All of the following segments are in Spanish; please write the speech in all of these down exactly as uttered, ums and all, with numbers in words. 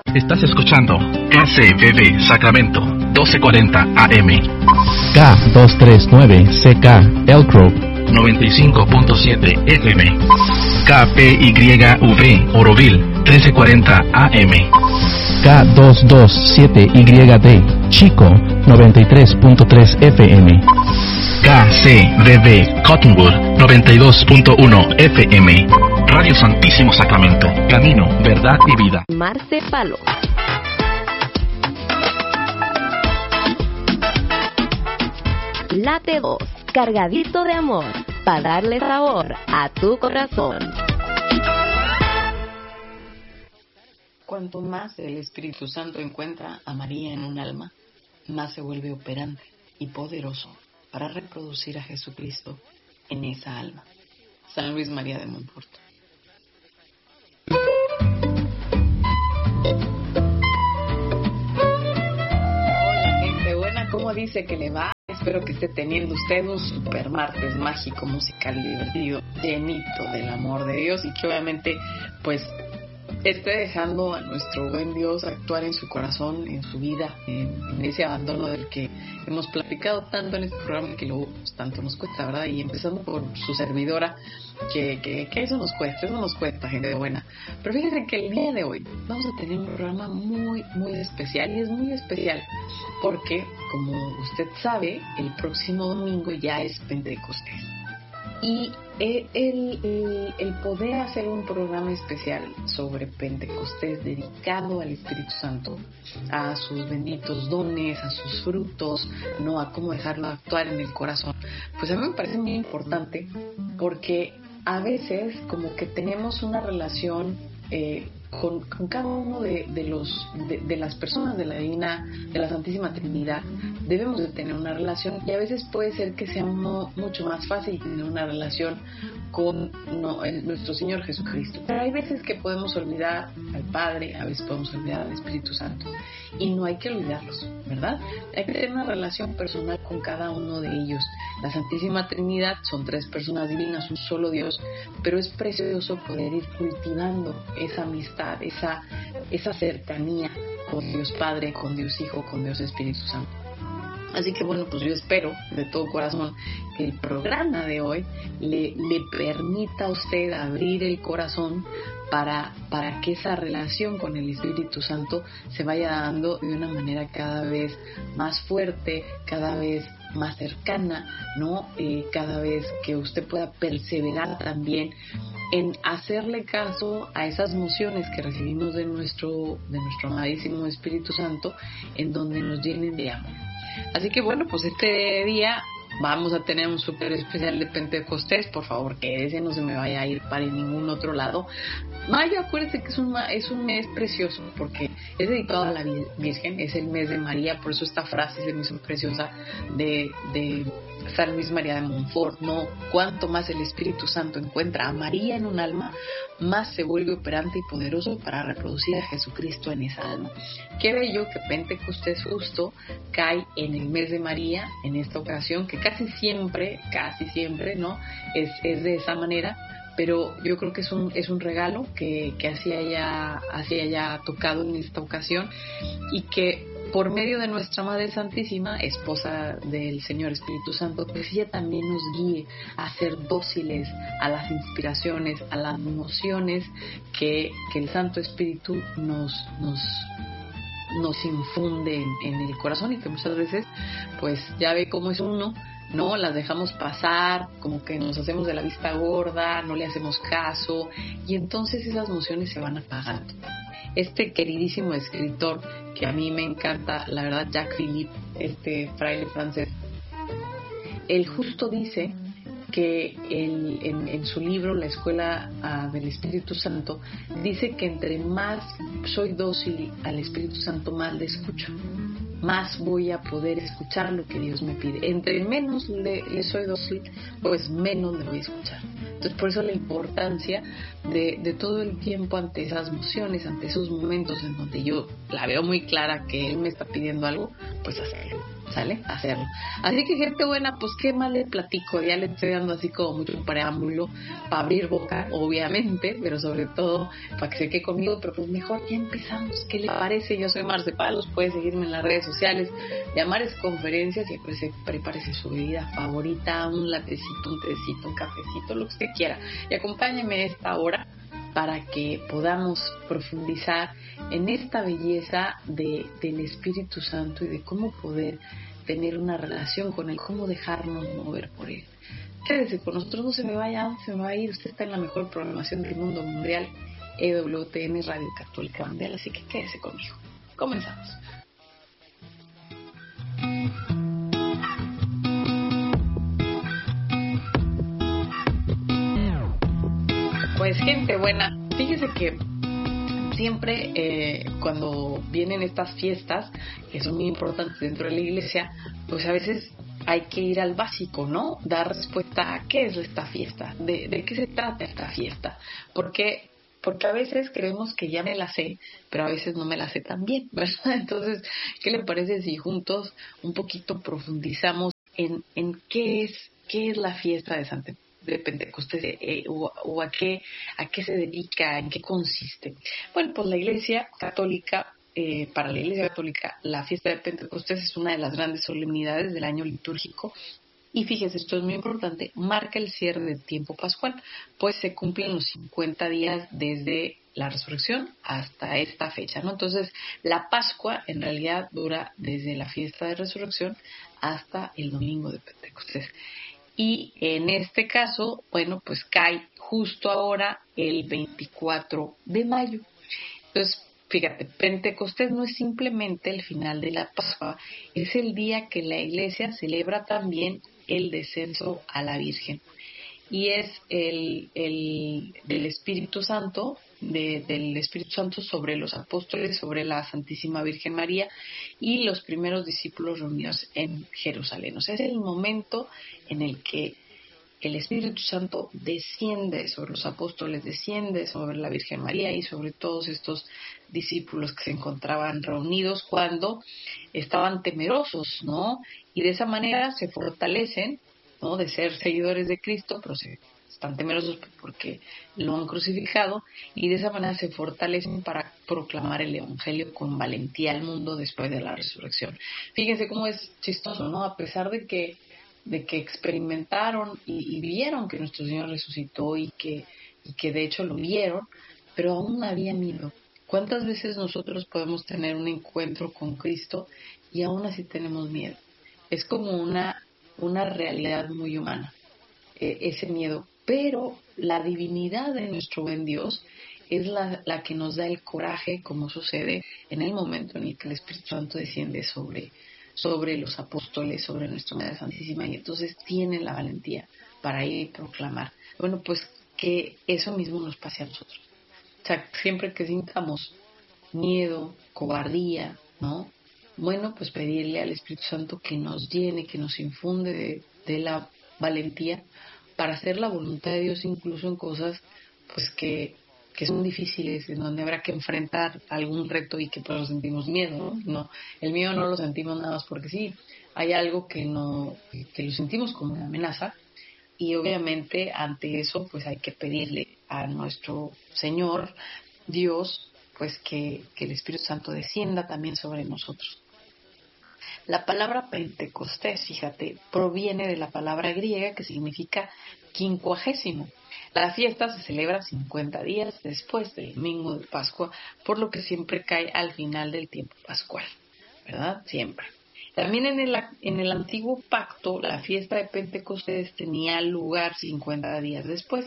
Estás escuchando K C B B Sacramento, doce cuarenta A M. K doscientos treinta y nueve C K Elk Grove, noventa y cinco punto siete F M. K P Y V Oroville, trece cuarenta A M. K doscientos veintisiete Y D Chico, noventa y tres punto tres F M. K C B B Cottonwood, noventa y dos punto uno F M. Radio Santísimo Sacramento, camino, verdad y vida. Marce Palo. Late dos, cargadito de amor, para darle sabor a tu corazón. Cuanto más el Espíritu Santo encuentra a María en un alma, más se vuelve operante y poderoso para reproducir a Jesucristo en esa alma. San Luis María de Montfort. Hola gente buena, ¿cómo dice que le va? Espero que esté teniendo usted un super martes mágico, musical, divertido, llenito del amor de Dios y que obviamente pues esté dejando a nuestro buen Dios actuar en su corazón, en su vida, en, en ese abandono del que hemos platicado tanto en este programa que luego pues, tanto nos cuesta, ¿verdad? Y empezando por su servidora, que, que, que eso nos cuesta, eso nos cuesta, gente buena. Pero fíjense que el día de hoy vamos a tener un programa muy, muy especial, y es muy especial porque, como usted sabe, el próximo domingo ya es Pentecostés. Y el, el, el poder hacer un programa especial sobre Pentecostés dedicado al Espíritu Santo, a sus benditos dones, a sus frutos, no a cómo dejarlo actuar en el corazón, pues a mí me parece muy importante porque a veces como que tenemos una relación eh, con, con cada uno de, de los de, de las personas de la Divina, de la Santísima Trinidad. Debemos de tener una relación y a veces puede ser que sea mo, mucho más fácil tener una relación con no, el, nuestro Señor Jesucristo, pero hay veces que podemos olvidar al Padre, a veces podemos olvidar al Espíritu Santo y no hay que olvidarlos, ¿verdad? Hay que tener una relación personal con cada uno de ellos. La Santísima Trinidad son tres personas divinas, un solo Dios, pero es precioso poder ir cultivando esa amistad, esa, esa cercanía con Dios Padre, con Dios Hijo, con Dios Espíritu Santo. Así que bueno, pues yo espero de todo corazón que el programa de hoy le, le permita a usted abrir el corazón para, para que esa relación con el Espíritu Santo se vaya dando de una manera cada vez más fuerte, cada vez más cercana, ¿no? Eh, cada vez que usted pueda perseverar también en hacerle caso a esas mociones que recibimos de nuestro, de nuestro amadísimo Espíritu Santo, en donde nos llenen de amor. Así que bueno, pues este día vamos a tener un súper especial de Pentecostés. Por favor, quédese, no se me vaya a ir para ningún otro lado. Mayo, acuérdense que es un, es un mes precioso porque es dedicado a la Virgen, es el mes de María, por eso esta frase se me hizo preciosa de, de San Luis María de Montfort, ¿no? Cuanto más el Espíritu Santo encuentra a María en un alma, más se vuelve operante y poderoso para reproducir a Jesucristo en esa alma. Qué bello que Pentecostés justo cae en el mes de María, en esta ocasión, que casi siempre, casi siempre, ¿no? Es, es de esa manera, pero yo creo que es un, es un regalo que, que así haya, así haya tocado en esta ocasión y que por medio de nuestra Madre Santísima, esposa del Señor Espíritu Santo, pues ella también nos guíe a ser dóciles a las inspiraciones, a las emociones que, que el Santo Espíritu nos, nos, nos infunde en, en el corazón y que muchas veces, pues ya ve cómo es uno, no las dejamos pasar, como que nos hacemos de la vista gorda, no le hacemos caso y entonces esas emociones se van apagando. Este queridísimo escritor que a mí me encanta, la verdad, Jacques Philippe, este fraile francés, él justo dice que él, en, en su libro La Escuela uh, del Espíritu Santo, dice que entre más soy dócil al Espíritu Santo, más le escucho, más voy a poder escuchar lo que Dios me pide. Entre menos le, le soy dócil, pues menos le voy a escuchar. Entonces por eso la importancia de, de todo el tiempo ante esas emociones, ante esos momentos en donde yo la veo muy clara que Él me está pidiendo algo, pues hacerlo. ¿sale? Hacerlo. Así que, gente buena, pues qué más le platico, ya le estoy dando así como mucho preámbulo para abrir boca, obviamente, pero sobre todo para que se quede conmigo, pero pues mejor ya empezamos. ¿Qué le parece? Yo soy Marce Palos, puede seguirme en las redes sociales, llamares conferencias, y pues prepárese su bebida favorita, un latecito, un tecito, un cafecito, lo que usted quiera, y acompáñeme esta hora para que podamos profundizar en esta belleza de, del Espíritu Santo y de cómo poder tener una relación con Él, cómo dejarnos mover por Él. Quédese con nosotros, no se me vaya, ¿dónde se me va a ir? Usted está en la mejor programación del mundo mundial, E W T N, Radio Católica Mundial, así que quédese conmigo. Comenzamos. Pues gente buena, fíjese que siempre eh, cuando vienen estas fiestas, que son muy importantes dentro de la iglesia, pues a veces hay que ir al básico, ¿no? Dar respuesta a qué es esta fiesta, de, de qué se trata esta fiesta, porque porque a veces creemos que ya me la sé, pero a veces no me la sé tan bien, ¿verdad? Entonces, ¿qué le parece si juntos un poquito profundizamos en, en qué es qué es la fiesta de Santa de Pentecostés eh, o, o a qué a qué se dedica, en qué consiste? Bueno, pues la Iglesia Católica, eh, para la Iglesia Católica, la fiesta de Pentecostés es una de las grandes solemnidades del año litúrgico. Y fíjese, esto es muy importante, marca el cierre del tiempo pascual, pues se cumplen los cincuenta días desde la resurrección hasta esta fecha, ¿no? Entonces, la Pascua en realidad dura desde la fiesta de resurrección hasta el domingo de Pentecostés. Y en este caso, bueno, pues cae justo ahora el veinticuatro de mayo. Entonces, fíjate, Pentecostés no es simplemente el final de la Pascua, es el día que la Iglesia celebra también el descenso a la Virgen. Y es el, el del Espíritu Santo, de, del Espíritu Santo sobre los apóstoles, sobre la Santísima Virgen María y los primeros discípulos reunidos en Jerusalén. O sea, es el momento en el que el Espíritu Santo desciende sobre los apóstoles, desciende sobre la Virgen María y sobre todos estos discípulos que se encontraban reunidos cuando estaban temerosos, ¿no? Y de esa manera se fortalecen, ¿no? De ser seguidores de Cristo, pero se están temerosos porque lo han crucificado, y de esa manera se fortalecen para proclamar el Evangelio con valentía al mundo después de la resurrección. Fíjense cómo es chistoso, ¿no? A pesar de que de que experimentaron y, y vieron que nuestro Señor resucitó y que, y que de hecho lo vieron, pero aún había miedo. ¿Cuántas veces nosotros podemos tener un encuentro con Cristo y aún así tenemos miedo? Es como una, una realidad muy humana, eh, ese miedo. Pero la divinidad de nuestro buen Dios es la, la que nos da el coraje, como sucede en el momento en el que el Espíritu Santo desciende sobre sobre los apóstoles, sobre nuestra Madre Santísima, y entonces tienen la valentía para ir y proclamar. Bueno, pues que eso mismo nos pase a nosotros. O sea, siempre que sintamos miedo, cobardía, ¿no? Bueno, pues pedirle al Espíritu Santo que nos llene, que nos infunde de, de la valentía para hacer la voluntad de Dios, incluso en cosas pues que que son difíciles, en donde habrá que enfrentar algún reto y que por eso sentimos miedo, ¿no? No, el miedo no lo sentimos nada más porque sí, hay algo que no, que lo sentimos como una amenaza, y obviamente ante eso pues hay que pedirle a nuestro Señor Dios pues que, que el Espíritu Santo descienda también sobre nosotros. La palabra Pentecostés, fíjate, proviene de la palabra griega que significa quincuagésimo. La fiesta se celebra cincuenta días después del domingo de Pascua, por lo que siempre cae al final del tiempo pascual, ¿verdad? Siempre. También en el, en el antiguo pacto, la fiesta de Pentecostés tenía lugar cincuenta días después.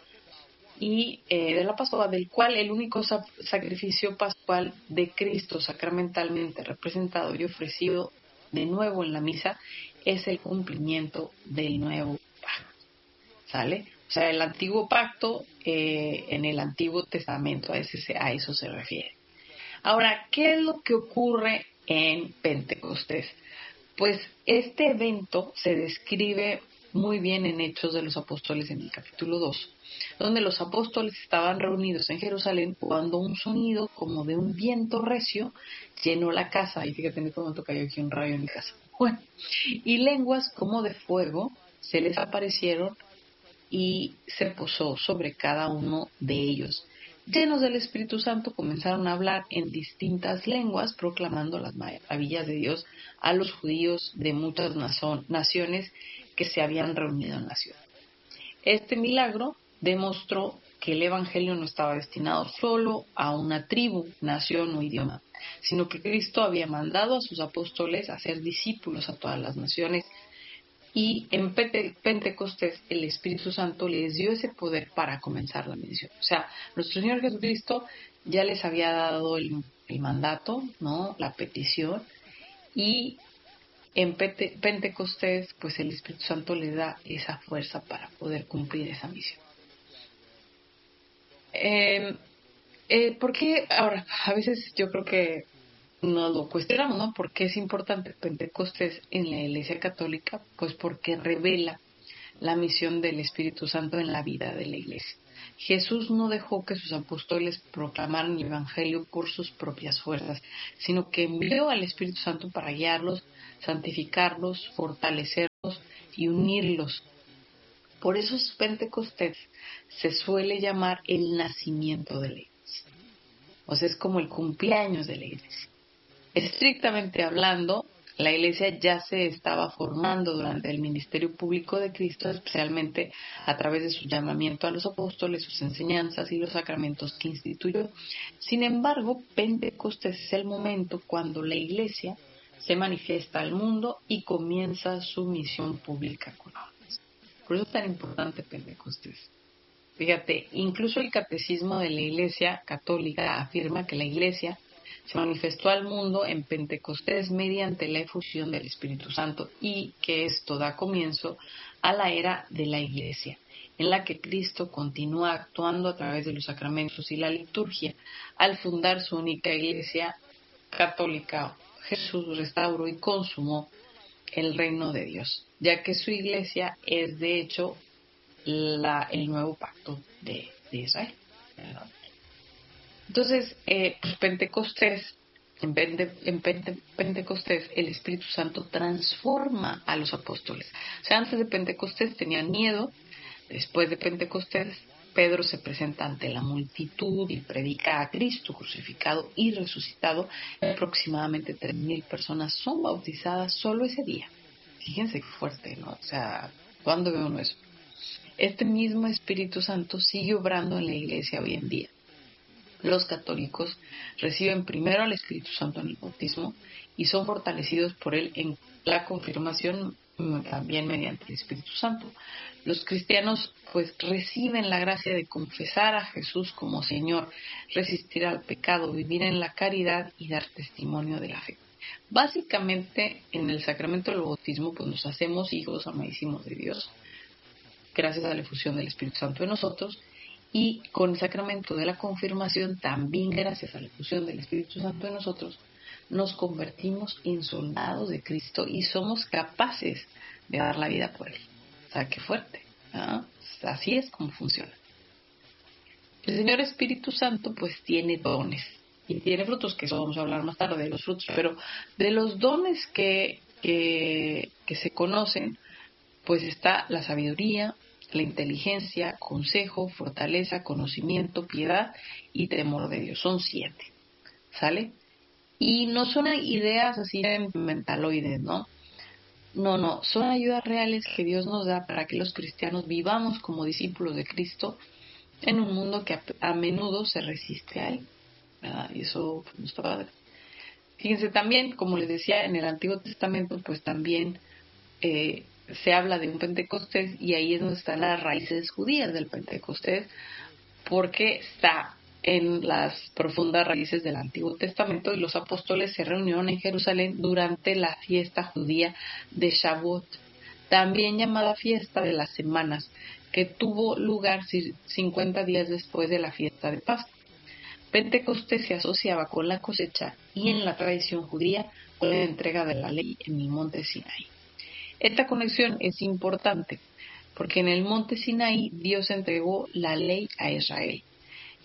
Y eh, de la Pascua, del cual el único sa- sacrificio pascual de Cristo sacramentalmente representado y ofrecido de nuevo en la misa es el cumplimiento del nuevo pacto. ¿Sale? O sea, el antiguo pacto eh, en el Antiguo Testamento, a, ese, a eso se refiere. Ahora, ¿qué es lo que ocurre en Pentecostés? Pues este evento se describe muy bien en Hechos de los Apóstoles en el capítulo dos, donde los apóstoles estaban reunidos en Jerusalén cuando un sonido como de un viento recio llenó la casa. Y fíjate, en este momento cayó aquí un rayo en mi casa. Bueno, y lenguas como de fuego se les aparecieron y se posó sobre cada uno de ellos. Llenos del Espíritu Santo, comenzaron a hablar en distintas lenguas, proclamando las maravillas de Dios a los judíos de muchas naciones que se habían reunido en la ciudad. Este milagro demostró que el Evangelio no estaba destinado solo a una tribu, nación o idioma, sino que Cristo había mandado a sus apóstoles a ser discípulos a todas las naciones. Y en Pentecostés el Espíritu Santo les dio ese poder para comenzar la misión. O sea, nuestro Señor Jesucristo ya les había dado el, el mandato, ¿no? La petición. Y en Pente, Pentecostés, pues el Espíritu Santo les da esa fuerza para poder cumplir esa misión. Eh, eh, ¿Por qué? Ahora, a veces yo creo que nos lo cuestionamos, ¿no? ¿Por qué es importante Pentecostés en la Iglesia Católica? Pues porque revela la misión del Espíritu Santo en la vida de la Iglesia. Jesús no dejó que sus apóstoles proclamaran el Evangelio por sus propias fuerzas, sino que envió al Espíritu Santo para guiarlos, santificarlos, fortalecerlos y unirlos. Por eso Pentecostés se suele llamar el nacimiento de la Iglesia. O sea, es como el cumpleaños de la Iglesia. Estrictamente hablando, la Iglesia ya se estaba formando durante el ministerio público de Cristo, especialmente a través de su llamamiento a los apóstoles, sus enseñanzas y los sacramentos que instituyó. Sin embargo, Pentecostés es el momento cuando la Iglesia se manifiesta al mundo y comienza su misión pública con hombres. Por eso es tan importante Pentecostés. Fíjate, incluso el catecismo de la Iglesia Católica afirma que la Iglesia se manifestó al mundo en Pentecostés mediante la efusión del Espíritu Santo y que esto da comienzo a la era de la Iglesia, en la que Cristo continúa actuando a través de los sacramentos y la liturgia. Al fundar su única Iglesia católica, Jesús restauró y consumó el reino de Dios, ya que su Iglesia es de hecho la, el nuevo pacto de, de Israel, ¿verdad? Entonces, eh, pues Pentecostés, en, Pente, en Pente, Pentecostés, el Espíritu Santo transforma a los apóstoles. O sea, antes de Pentecostés tenían miedo. Después de Pentecostés, Pedro se presenta ante la multitud y predica a Cristo crucificado y resucitado. Aproximadamente tres mil personas son bautizadas solo ese día. Fíjense qué fuerte, ¿no? O sea, ¿cuándo ve uno eso? Este mismo Espíritu Santo sigue obrando en la Iglesia hoy en día. Los católicos reciben primero al Espíritu Santo en el bautismo y son fortalecidos por él en la confirmación, también mediante el Espíritu Santo. Los cristianos pues reciben la gracia de confesar a Jesús como Señor, resistir al pecado, vivir en la caridad y dar testimonio de la fe. Básicamente, en el sacramento del bautismo pues nos hacemos hijos amadísimos de Dios, gracias a la efusión del Espíritu Santo en nosotros. Y con el sacramento de la confirmación, también gracias a la efusión del Espíritu Santo en nosotros, nos convertimos en soldados de Cristo y somos capaces de dar la vida por Él. O sea, qué fuerte, ¿no? Así es como funciona. El Señor Espíritu Santo pues tiene dones y tiene frutos, que eso vamos a hablar más tarde de los frutos, pero de los dones que, que, que se conocen, pues está la sabiduría, la inteligencia, consejo, fortaleza, conocimiento, piedad y temor de Dios. Son siete, ¿sale? Y no son ideas así mentaloides, ¿no? No, no, son ayudas reales que Dios nos da para que los cristianos vivamos como discípulos de Cristo en un mundo que a, a menudo se resiste a Él, ¿verdad? Y eso pues, no está padre. Fíjense también, como les decía, en el Antiguo Testamento, pues también eh, se habla de un Pentecostés y ahí es donde están las raíces judías del Pentecostés, porque está en las profundas raíces del Antiguo Testamento y los apóstoles se reunieron en Jerusalén durante la fiesta judía de Shavuot, también llamada fiesta de las semanas, que tuvo lugar cincuenta días después de la fiesta de Pascua. Pentecostés se asociaba con la cosecha y en la tradición judía con la entrega de la ley en el monte Sinaí. Esta conexión es importante porque en el monte Sinaí Dios entregó la ley a Israel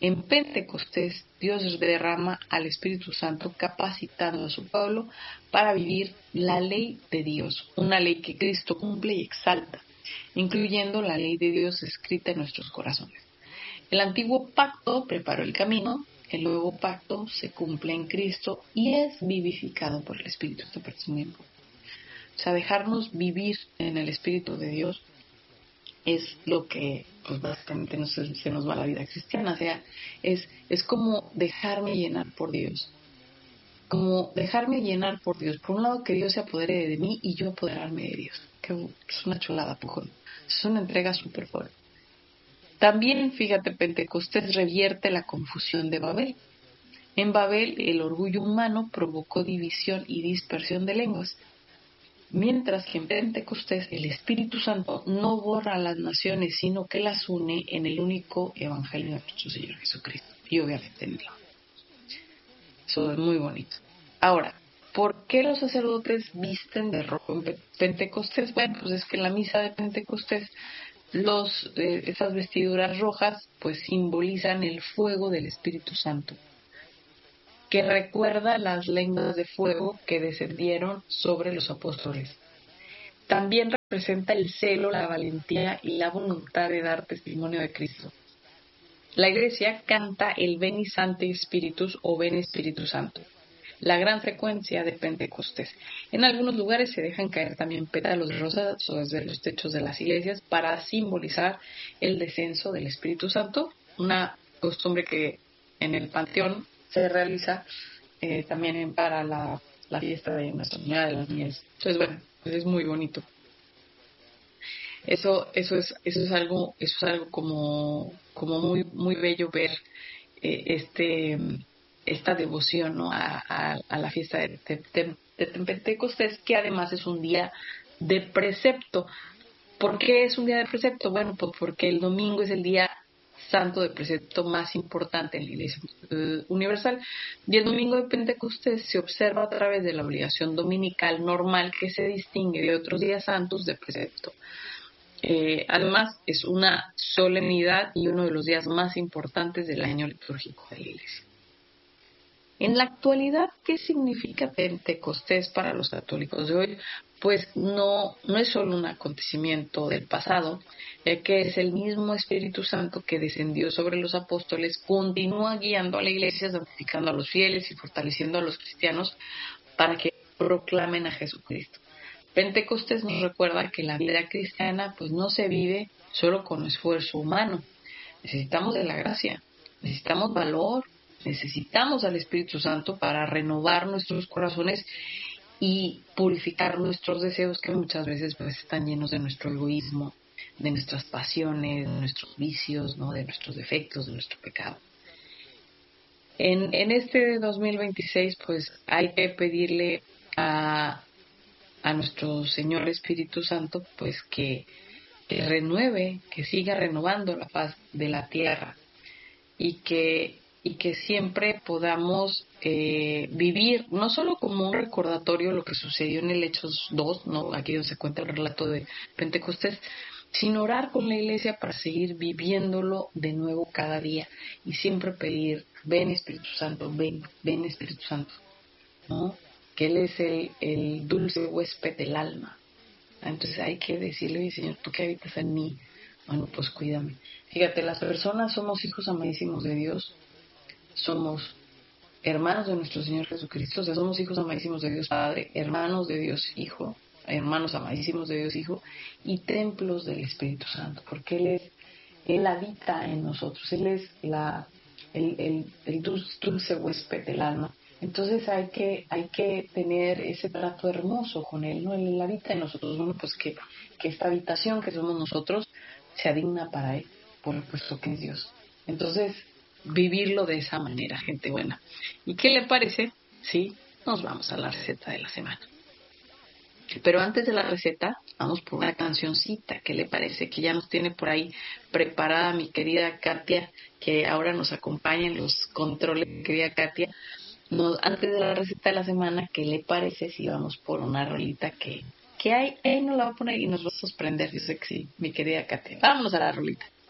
En Pentecostés, Dios derrama al Espíritu Santo capacitando a su pueblo para vivir la ley de Dios, una ley que Cristo cumple y exalta, incluyendo la ley de Dios escrita en nuestros corazones. El antiguo pacto preparó el camino, el nuevo pacto se cumple en Cristo y es vivificado por el Espíritu Santo por sí mismo. O sea, dejarnos vivir en el Espíritu de Dios es lo que, pues básicamente nos, se nos va la vida cristiana. O sea, es, es como dejarme llenar por Dios. Como dejarme llenar por Dios. Por un lado, que Dios se apodere de mí y yo apoderarme de Dios. Que es una chulada, pujón. Es una entrega súper fuerte. También, fíjate, Pentecostés revierte la confusión de Babel. En Babel, el orgullo humano provocó división y dispersión de lenguas. Mientras que en Pentecostés el Espíritu Santo no borra a las naciones, sino que las une en el único evangelio de nuestro Señor Jesucristo. Y obviamente en Dios. Eso es muy bonito. Ahora, ¿por qué los sacerdotes visten de rojo en Pentecostés? Bueno, pues es que en la misa de Pentecostés los, eh, esas vestiduras rojas pues simbolizan el fuego del Espíritu Santo, que recuerda las lenguas de fuego que descendieron sobre los apóstoles. También representa el celo, la valentía y la voluntad de dar testimonio de Cristo. La Iglesia canta el Veni Sancte Spiritus o Ven Espíritu Santo, la gran frecuencia de Pentecostés. En algunos lugares se dejan caer también pétalos de rosa sobre los techos de las iglesias para simbolizar el descenso del Espíritu Santo, una costumbre que en el Panteón se realiza eh, también en, para la, la fiesta de Nuestra Señora de las Nieves. Entonces, bueno, pues es muy bonito. Eso, eso es, eso es algo, eso es algo como, como muy, muy bello ver eh, este, esta devoción, ¿no? a, a, a la fiesta de, de, de, de Pentecostés, que además es un día de precepto. ¿Por qué es un día de precepto? Bueno, pues porque el domingo es el día santo de precepto más importante en la Iglesia Universal, y el domingo de Pentecostés se observa a través de la obligación dominical normal que se distingue de otros días santos de precepto. Eh, además, es una solemnidad y uno de los días más importantes del año litúrgico de la Iglesia. En la actualidad, ¿qué significa Pentecostés para los católicos de hoy? Pues no, no es solo un acontecimiento del pasado, ya que es el mismo Espíritu Santo que descendió sobre los apóstoles, continúa guiando a la Iglesia, santificando a los fieles y fortaleciendo a los cristianos para que proclamen a Jesucristo. Pentecostés nos recuerda que la vida cristiana pues no se vive solo con esfuerzo humano. Necesitamos de la gracia, necesitamos valor, necesitamos al Espíritu Santo para renovar nuestros corazones y purificar nuestros deseos que muchas veces pues están llenos de nuestro egoísmo, de nuestras pasiones, de nuestros vicios, ¿no? De nuestros defectos, de nuestro pecado. En, en este dos mil veintiséis pues hay que pedirle a a nuestro Señor Espíritu Santo, pues que, que renueve, que siga renovando la paz de la tierra y que, y que siempre podamos eh, vivir, no solo como un recordatorio lo que sucedió en el Hechos dos, ¿no? Aquí donde se cuenta el relato de Pentecostés, sino orar con la Iglesia para seguir viviéndolo de nuevo cada día y siempre pedir, ven Espíritu Santo, ven, ven Espíritu Santo, ¿no? Que Él es el, el dulce huésped del alma. Entonces hay que decirle, oye Señor, tú que habitas en mí, bueno, pues cuídame. Fíjate, las personas somos hijos amadísimos de Dios, somos hermanos de nuestro Señor Jesucristo, o sea, somos hijos amadísimos de Dios Padre, hermanos de Dios Hijo, hermanos amadísimos de Dios Hijo, y templos del Espíritu Santo, porque Él es, Él habita en nosotros, Él es la, el, el, el dulce huésped del alma. Entonces hay que hay que tener ese trato hermoso con Él, ¿no? Él habita en nosotros, bueno, pues que, que esta habitación que somos nosotros sea digna para Él, por supuesto que es Dios. Entonces, vivirlo de esa manera, gente buena. ¿Y qué le parece? Sí, nos vamos a la receta de la semana. Pero antes de la receta, vamos por una cancioncita. ¿Qué le parece? Que ya nos tiene por ahí preparada mi querida Katia, que ahora nos acompaña en los controles, querida Katia. Nos, antes de la receta de la semana, ¿qué le parece si vamos por una rolita que, que hay? Ahí nos la va a poner y nos va a sorprender. Yo sé que sí, mi querida Katia. Vámonos a la rolita.